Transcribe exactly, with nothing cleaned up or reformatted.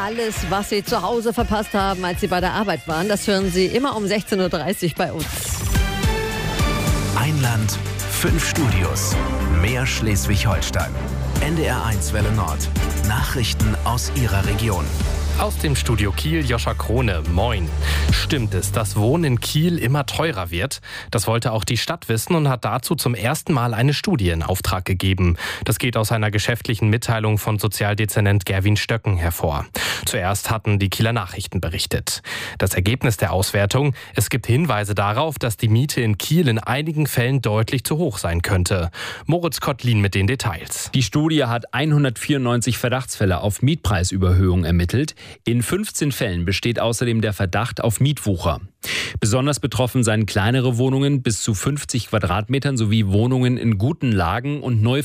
Alles, was Sie zu Hause verpasst haben, als Sie bei der Arbeit waren, das hören Sie immer um sechzehn Uhr dreißig bei uns. Ein Land, fünf Studios, mehr Schleswig-Holstein. N D R eins Welle Nord. Nachrichten aus Ihrer Region. Aus dem Studio Kiel, Joscha Krone. Moin. Stimmt es, dass Wohnen in Kiel immer teurer wird? Das wollte auch die Stadt wissen und hat dazu zum ersten Mal eine Studie in Auftrag gegeben. Das geht aus einer geschäftlichen Mitteilung von Sozialdezernent Gerwin Stöcken hervor. Zuerst hatten die Kieler Nachrichten berichtet. Das Ergebnis der Auswertung: Es gibt Hinweise darauf, dass die Miete in Kiel in einigen Fällen deutlich zu hoch sein könnte. Moritz Kottlin mit den Details. Die Studie hat hundertvierundneunzig Verdachtsfälle auf Mietpreisüberhöhung ermittelt. In fünfzehn Fällen besteht außerdem der Verdacht auf Mietwucher. Besonders betroffen seien kleinere Wohnungen bis zu fünfzig Quadratmetern sowie Wohnungen in guten Lagen und neu